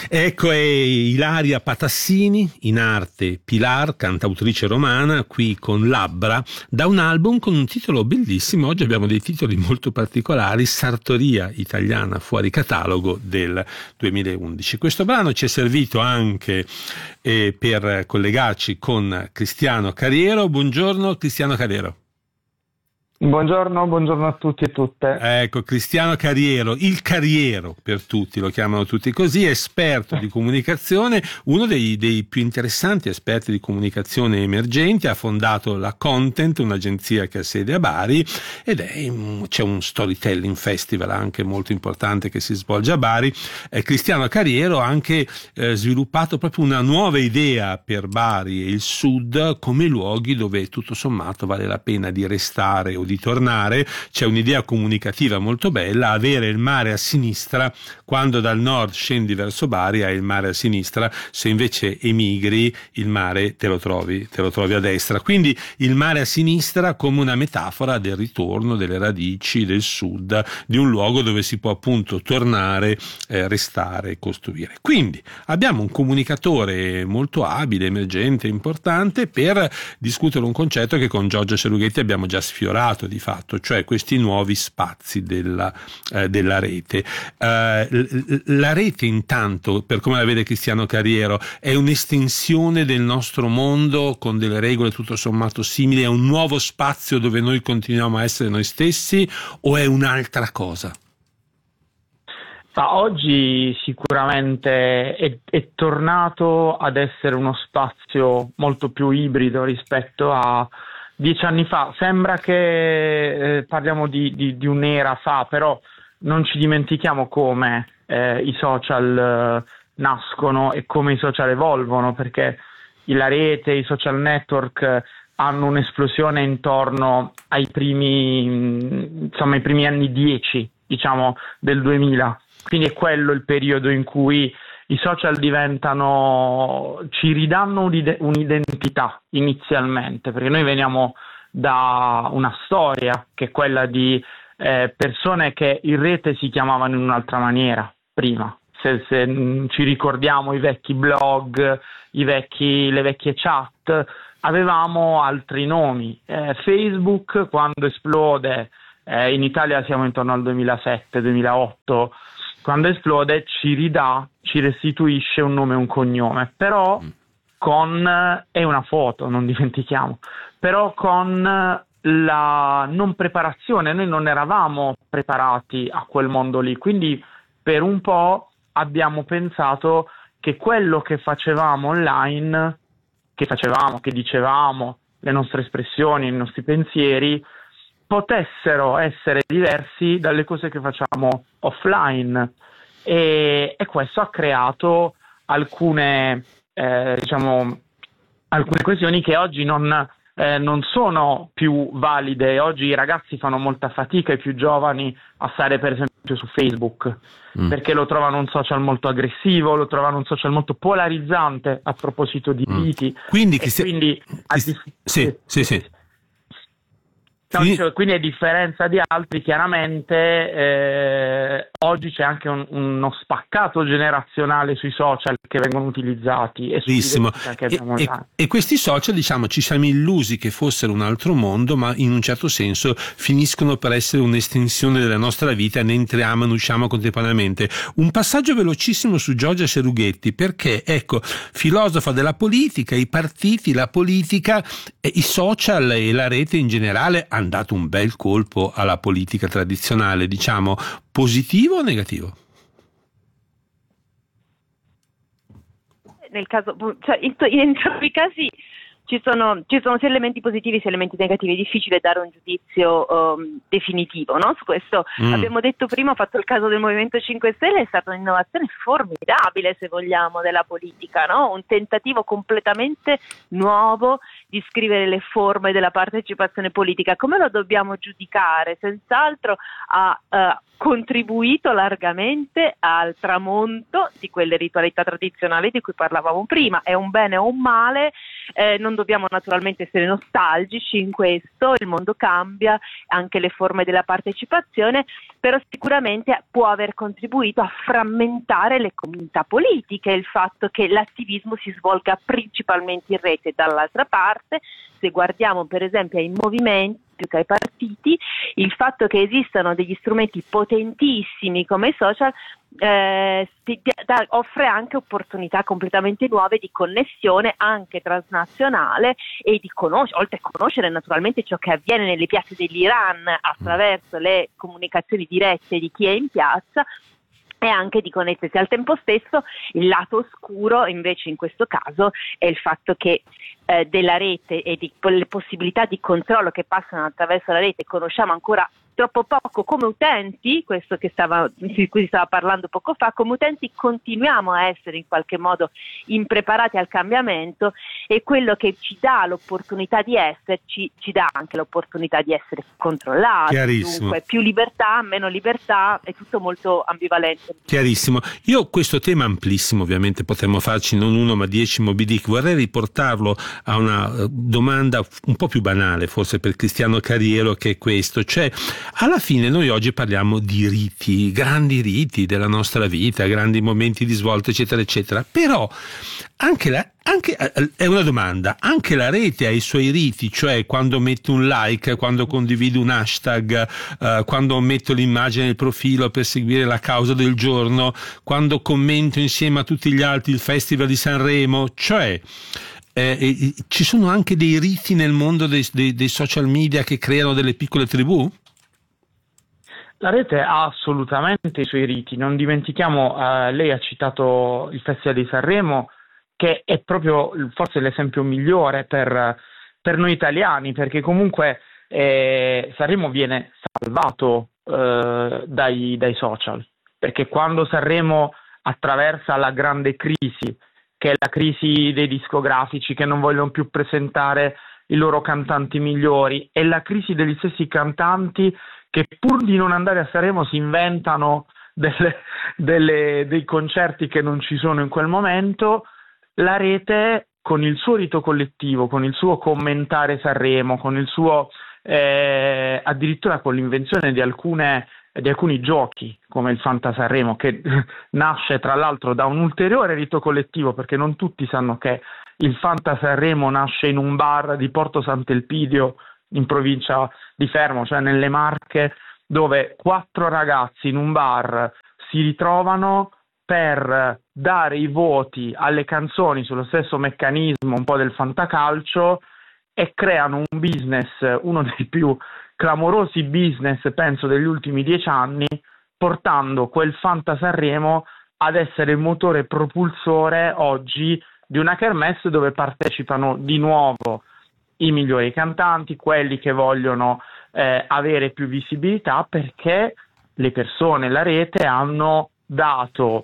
Ecco, è Ilaria Patassini, in arte Pilar, cantautrice romana, qui con Labbra, da un album con un titolo bellissimo. Oggi abbiamo dei titoli molto particolari: Sartoria italiana fuori catalogo del 2011. Questo brano ci è servito anche per collegarci con Cristiano Cariero. Buongiorno Cristiano Cariero. Buongiorno a tutti e tutte. Ecco, Cristiano Cariero, il Cariero per tutti, lo chiamano tutti così, esperto di comunicazione, uno dei più interessanti esperti di comunicazione emergenti. Ha fondato la Content, un'agenzia che ha sede a Bari, ed c'è un storytelling festival anche molto importante che si svolge a Bari. Cristiano Cariero ha anche sviluppato proprio una nuova idea per Bari e il Sud come luoghi dove tutto sommato vale la pena di restare o di tornare. C'è un'idea comunicativa molto bella: avere il mare a sinistra. Quando dal nord scendi verso Bari hai il mare a sinistra, se invece emigri il mare te lo trovi a destra. Quindi il mare a sinistra come una metafora del ritorno, delle radici, del Sud, di un luogo dove si può appunto tornare, restare, costruire. Quindi abbiamo un comunicatore molto abile, emergente, importante, per discutere un concetto che con Giorgia Cerughetti abbiamo già sfiorato di fatto, cioè questi nuovi spazi della rete. La rete, intanto, per come la vede Cristiano Cariero, è un'estensione del nostro mondo con delle regole tutto sommato simili? È un nuovo spazio dove noi continuiamo a essere noi stessi, o è un'altra cosa? Oggi sicuramente è tornato ad essere uno spazio molto più ibrido rispetto a 10 anni fa. Sembra che parliamo di un'era fa, però non ci dimentichiamo come i social nascono e come i social evolvono, perché la rete, i social network hanno un'esplosione intorno ai primi anni 10, diciamo, del 2000. Quindi è quello il periodo in cui i social ci ridanno un'identità inizialmente, perché noi veniamo da una storia che è quella di persone che in rete si chiamavano in un'altra maniera prima. Se ci ricordiamo i vecchi blog, le vecchie chat, avevamo altri nomi. Facebook, quando esplode, in Italia siamo intorno al 2007-2008, quando esplode ci restituisce un nome e un cognome, però è una foto, non dimentichiamo, però con la non preparazione. Noi non eravamo preparati a quel mondo lì, quindi per un po' abbiamo pensato che quello che facevamo online, che dicevamo, le nostre espressioni, i nostri pensieri, potessero essere diversi dalle cose che facciamo offline, e questo ha creato alcune questioni che oggi non sono più valide. Oggi i ragazzi fanno molta fatica, i più giovani, a stare per esempio su Facebook, perché lo trovano un social molto aggressivo, lo trovano un social molto polarizzante a proposito di liti. Quindi quindi a differenza di altri, chiaramente oggi c'è anche uno spaccato generazionale sui social che vengono utilizzati e questi social, diciamo, ci siamo illusi che fossero un altro mondo, ma in un certo senso finiscono per essere un'estensione della nostra vita, ne entriamo e ne usciamo contemporaneamente. Un passaggio velocissimo su Giorgia Cerughetti, perché ecco, filosofa della politica, i partiti, la politica, i social e la rete in generale hanno dato un bel colpo alla politica tradizionale, diciamo. Positivo o negativo? Nel caso, cioè in entrambi i casi ci sono sia elementi positivi sia elementi negativi. È difficile dare un giudizio definitivo, no? Su questo abbiamo detto prima, ho fatto il caso del Movimento 5 Stelle, è stata un'innovazione formidabile, se vogliamo, della politica, no? Un tentativo completamente nuovo di scrivere le forme della partecipazione politica. Come lo dobbiamo giudicare? Senz'altro ha contribuito largamente al tramonto di quelle ritualità tradizionali di cui parlavamo prima. È un bene o un male? Non dobbiamo naturalmente essere nostalgici in questo, il mondo cambia, anche le forme della partecipazione, però sicuramente può aver contribuito a frammentare le comunità politiche, il fatto che l'attivismo si svolga principalmente in rete. Dall'altra parte, se guardiamo per esempio ai movimenti più che ai partiti, il fatto che esistano degli strumenti potentissimi come i social offre anche opportunità completamente nuove di connessione anche transnazionale e di oltre a conoscere naturalmente ciò che avviene nelle piazze dell'Iran attraverso le comunicazioni dirette di chi è in piazza, e anche di connettersi. Al tempo stesso il lato oscuro invece in questo caso è il fatto che della rete e di le possibilità di controllo che passano attraverso la rete conosciamo ancora troppo poco come utenti, questo di cui si stava parlando poco fa. Come utenti continuiamo a essere in qualche modo impreparati al cambiamento, e quello che ci dà l'opportunità di esserci ci dà anche l'opportunità di essere controllati. Dunque più libertà, meno libertà, è tutto molto ambivalente. Chiarissimo. Io questo tema amplissimo, ovviamente potremmo farci non uno ma 10 Moby Dick, vorrei riportarlo a una domanda un po' più banale forse per Cristiano Cariero, che è questo, cioè alla fine noi oggi parliamo di riti, grandi riti della nostra vita, grandi momenti di svolta eccetera eccetera, però è una domanda, anche la rete ha i suoi riti, cioè quando metto un like, quando condivido un hashtag, quando metto l'immagine nel profilo per seguire la causa del giorno, quando commento insieme a tutti gli altri il Festival di Sanremo, cioè ci sono anche dei riti nel mondo dei social media che creano delle piccole tribù? La rete ha assolutamente i suoi riti, non dimentichiamo, lei ha citato il Festival di Sanremo, che è proprio forse l'esempio migliore per noi italiani, perché comunque Sanremo viene salvato dai social, perché quando Sanremo attraversa la grande crisi, che è la crisi dei discografici che non vogliono più presentare i loro cantanti migliori, e la crisi degli stessi cantanti che pur di non andare a Sanremo si inventano dei concerti che non ci sono in quel momento. La rete, con il suo rito collettivo, con il suo commentare Sanremo, con il suo addirittura con l'invenzione di alcuni giochi come il Fanta Sanremo, che nasce tra l'altro da un ulteriore rito collettivo, perché non tutti sanno che il Fanta Sanremo nasce in un bar di Porto Sant'Elpidio in provincia di Fermo, cioè nelle Marche, dove 4 ragazzi in un bar si ritrovano per dare i voti alle canzoni sullo stesso meccanismo un po' del fantacalcio, e creano un business, uno dei più clamorosi business penso degli ultimi 10 anni, portando quel Fanta Sanremo ad essere il motore propulsore oggi di una kermesse dove partecipano di nuovo i migliori cantanti, quelli che vogliono avere più visibilità, perché le persone, la rete hanno dato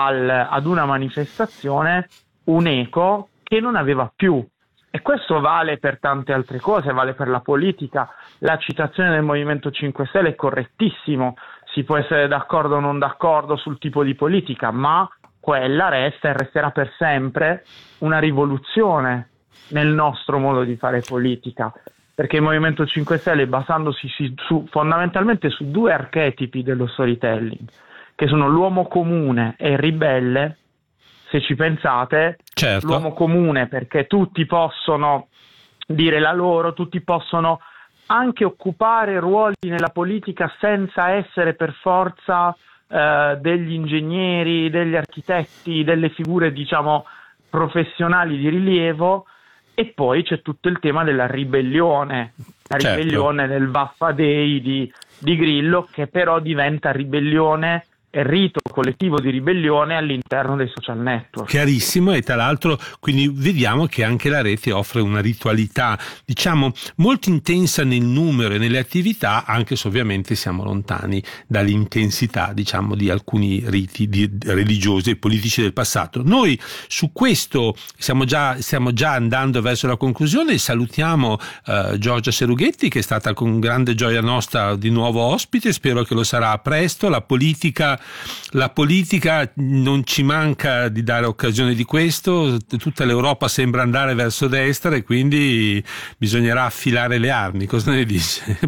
ad una manifestazione un eco che non aveva più. E questo vale per tante altre cose, vale per la politica. La citazione del Movimento 5 Stelle è correttissimo, si può essere d'accordo o non d'accordo sul tipo di politica, ma quella resta e resterà per sempre una rivoluzione nel nostro modo di fare politica, perché il Movimento 5 Stelle, basandosi fondamentalmente su 2 archetipi dello storytelling, che sono l'uomo comune e il ribelle, se ci pensate, certo. L'uomo comune perché tutti possono dire la loro, tutti possono anche occupare ruoli nella politica senza essere per forza degli ingegneri, degli architetti, delle figure diciamo professionali di rilievo. E poi c'è tutto il tema della ribellione, la certo. Ribellione del Vaffa Day di Grillo, che però diventa ribellione e rito collettivo di ribellione all'interno dei social network. Chiarissimo, e tra l'altro quindi vediamo che anche la rete offre una ritualità diciamo molto intensa nel numero e nelle attività, anche se ovviamente siamo lontani dall'intensità diciamo di alcuni riti religiosi e politici del passato. Noi su questo stiamo già andando verso la conclusione. Salutiamo Giorgia Serughetti, che è stata con grande gioia nostra di nuovo ospite, spero che lo sarà presto. La politica la politica non ci manca di dare occasione di questo, tutta l'Europa sembra andare verso destra e quindi bisognerà affilare le armi. Cosa ne dice?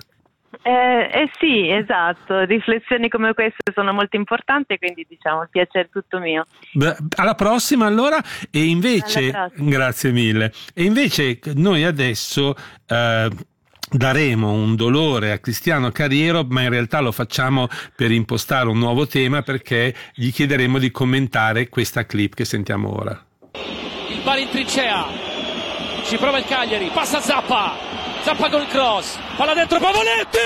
Sì, esatto, riflessioni come queste sono molto importanti, quindi diciamo il piacere è tutto mio. Alla prossima allora. E invece, grazie mille. E invece noi adesso daremo un dolore a Cristiano Carriero, ma in realtà lo facciamo per impostare un nuovo tema, perché gli chiederemo di commentare questa clip che sentiamo ora. Il Bari in trincea, ci prova il Cagliari, passa Zappa con il cross, palla dentro Pavoletti,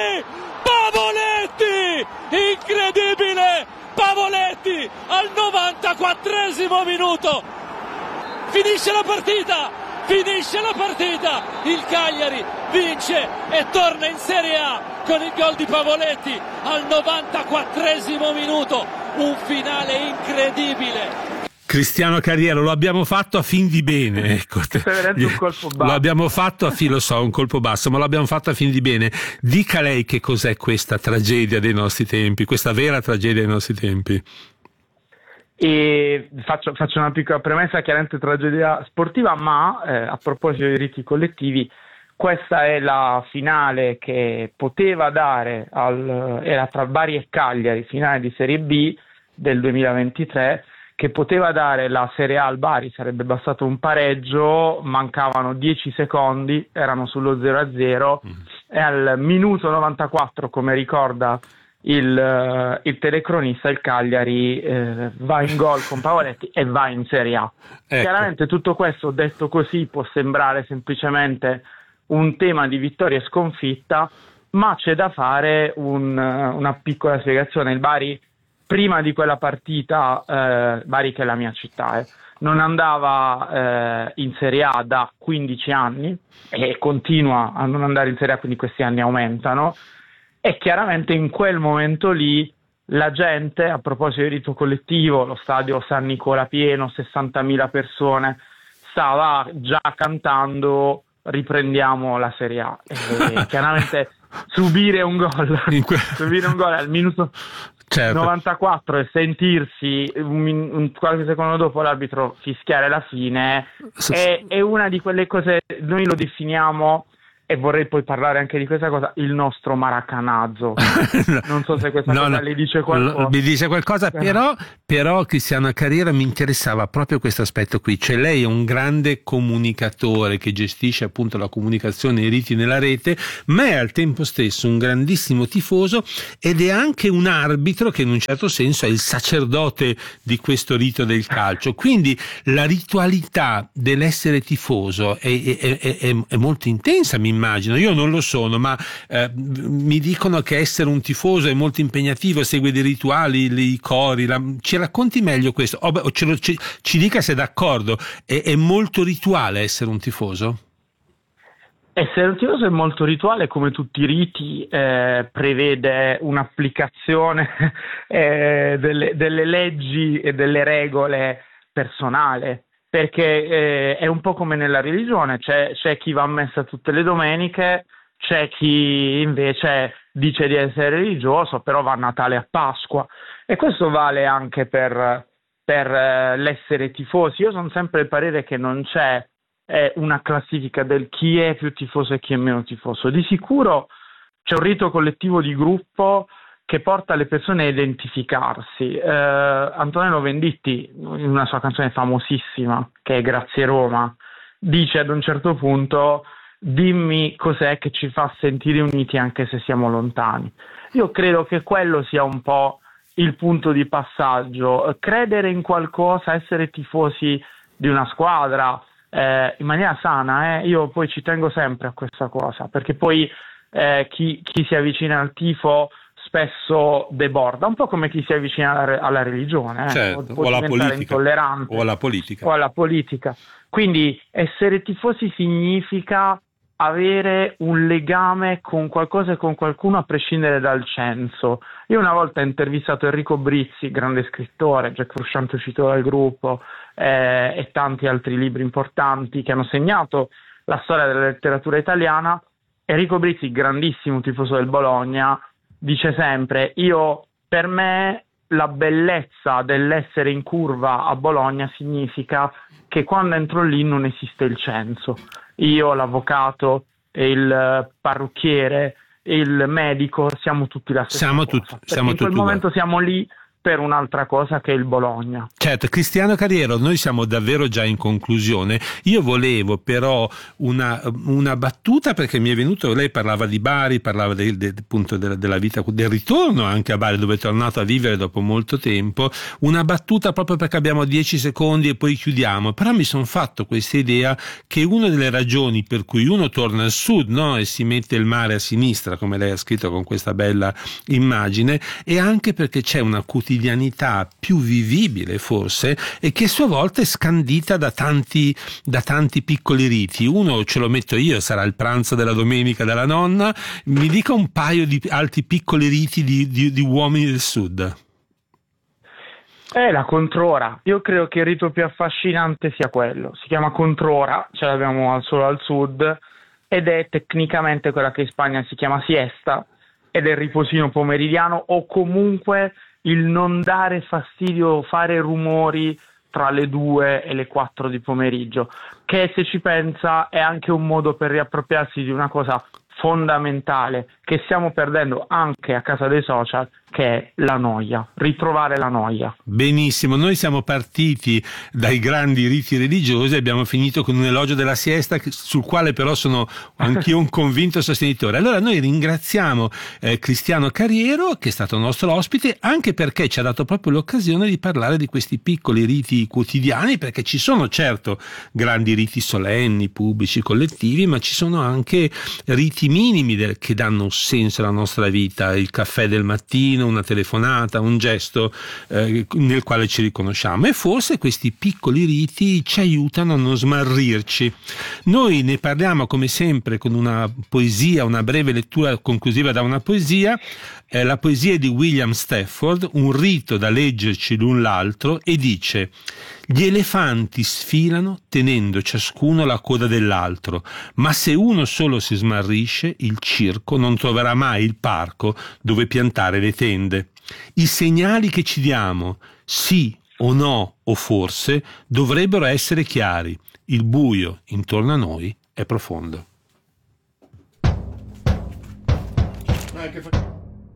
incredibile, Pavoletti al 94esimo minuto, finisce la partita, il Cagliari vince e torna in Serie A con il gol di Pavoletti al 94esimo minuto, un finale incredibile. Cristiano Carriero, lo abbiamo fatto a fin di bene, ecco. Un colpo basso. Lo abbiamo fatto un colpo basso, ma l'abbiamo fatto a fin di bene. Dica lei che cos'è questa tragedia dei nostri tempi, questa vera tragedia dei nostri tempi. E faccio una piccola premessa, chiaramente tragedia sportiva, ma a proposito dei diritti collettivi, questa è la finale che poteva dare era tra Bari e Cagliari, finale di Serie B del 2023, che poteva dare la Serie A al Bari, sarebbe bastato un pareggio, mancavano 10 secondi, erano sullo 0-0 e al minuto 94, come ricorda il telecronista, il Cagliari va in gol con Pavoletti e va in Serie A. Ecco. Chiaramente tutto questo detto così può sembrare semplicemente un tema di vittoria e sconfitta, ma c'è da fare una piccola spiegazione. Il Bari, prima di quella partita, Bari che è la mia città, non andava in Serie A da 15 anni e continua a non andare in Serie A, quindi questi anni aumentano, e chiaramente in quel momento lì la gente, a proposito di rito collettivo, lo stadio San Nicola pieno, 60.000 persone, stava già cantando riprendiamo la Serie A. E chiaramente subire un gol al minuto... Certo. 94 e sentirsi qualche secondo dopo l'arbitro fischiare la fine è una di quelle cose, noi lo definiamo, e vorrei poi parlare anche di questa cosa, il nostro Maracanazzo. Non so se questa cosa le dice qualcosa. Mi dice qualcosa, però Cristiano Carriera mi interessava proprio questo aspetto qui, cioè lei è un grande comunicatore che gestisce appunto la comunicazione e i riti nella rete, ma è al tempo stesso un grandissimo tifoso ed è anche un arbitro che in un certo senso è il sacerdote di questo rito del calcio, quindi la ritualità dell'essere tifoso è molto intensa, mi immagino. Io non lo sono, ma mi dicono che essere un tifoso è molto impegnativo, segue dei rituali, i cori. Ci racconti meglio questo? Ci dica se è d'accordo. È molto rituale essere un tifoso? Essere un tifoso è molto rituale, come tutti i riti, prevede un'applicazione delle leggi e delle regole personale. Perché è un po' come nella religione, c'è chi va a messa tutte le domeniche, c'è chi invece dice di essere religioso, però va a Natale e a Pasqua, e questo vale anche per l'essere tifosi. Io sono sempre del parere che non c'è una classifica del chi è più tifoso e chi è meno tifoso. Di sicuro c'è un rito collettivo di gruppo che porta le persone a identificarsi. Antonello Venditti, in una sua canzone famosissima, che è Grazie Roma, dice ad un certo punto: dimmi cos'è che ci fa sentire uniti anche se siamo lontani. Io credo che quello sia un po' il punto di passaggio, credere in qualcosa, essere tifosi di una squadra in maniera sana. Io poi ci tengo sempre a questa cosa, perché poi chi si avvicina al tifo spesso deborda, un po' come chi si avvicina alla religione, certo, può diventare intollerante, o alla politica. Quindi essere tifosi significa avere un legame con qualcosa e con qualcuno a prescindere dal censo. Io una volta ho intervistato Enrico Brizzi, grande scrittore, Jack Frusciante uscito dal gruppo, e tanti altri libri importanti che hanno segnato la storia della letteratura italiana. Enrico Brizzi, grandissimo tifoso del Bologna, dice sempre: io per me la bellezza dell'essere in curva a Bologna significa che quando entro lì non esiste il censo. Io, l'avvocato, il parrucchiere, il medico, siamo tutti la stessa cosa. Siamo in quel tutti momento uguali. siamo lì per un'altra cosa che è il Bologna. Certo, Cristiano Carriero, noi siamo davvero già in conclusione. Io volevo però una battuta, perché mi è venuto, lei parlava di Bari, parlava appunto della vita, del ritorno anche a Bari, dove è tornato a vivere dopo molto tempo. Una battuta proprio perché abbiamo 10 secondi e poi chiudiamo. Però mi sono fatto questa idea che una delle ragioni per cui uno torna al sud, no, e si mette il mare a sinistra, come lei ha scritto con questa bella immagine, è anche perché c'è una quotidianità più vivibile forse, e che a sua volta è scandita da tanti piccoli riti. Uno ce lo metto io, sarà il pranzo della domenica della nonna. Mi dica un paio di altri piccoli riti di uomini del sud. La controra. Io credo che il rito più affascinante sia quello. Si chiama controra, ce l'abbiamo solo al sud, ed è tecnicamente quella che in Spagna si chiama siesta, ed è il riposino pomeridiano, o comunque il non dare fastidio, fare rumori tra le 2 e le 4 di pomeriggio, che se ci pensa è anche un modo per riappropriarsi di una cosa fondamentale che stiamo perdendo anche a casa dei social, che è la noia, ritrovare la noia. Benissimo, noi siamo partiti dai grandi riti religiosi e abbiamo finito con un elogio della siesta, sul quale però sono anch'io un convinto sostenitore. Allora noi ringraziamo Cristiano Carriero, che è stato nostro ospite, anche perché ci ha dato proprio l'occasione di parlare di questi piccoli riti quotidiani, perché ci sono certo grandi riti solenni, pubblici, collettivi, ma ci sono anche riti minimi che danno senso alla nostra vita, il caffè del mattino, una telefonata, un gesto nel quale ci riconosciamo, e forse questi piccoli riti ci aiutano a non smarrirci. Noi ne parliamo come sempre con una poesia, una breve lettura conclusiva da una poesia, la poesia di William Stafford, Un rito da leggerci l'un l'altro, e dice: gli elefanti sfilano tenendo ciascuno la coda dell'altro, ma se uno solo si smarrisce, il circo non troverà mai il parco dove piantare le tende. I segnali che ci diamo, sì o no o forse, dovrebbero essere chiari. Il buio intorno a noi è profondo.